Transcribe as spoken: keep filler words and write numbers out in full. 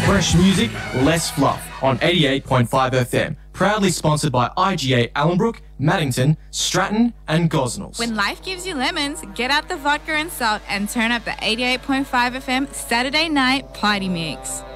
Fresh music, less fluff on eighty-eight point five F M. Proudly sponsored by I G A Allenbrook, Maddington, Stratton and Gosnells. When life gives you lemons, get out the vodka and salt and turn up the eighty-eight point five F M Saturday night party mix.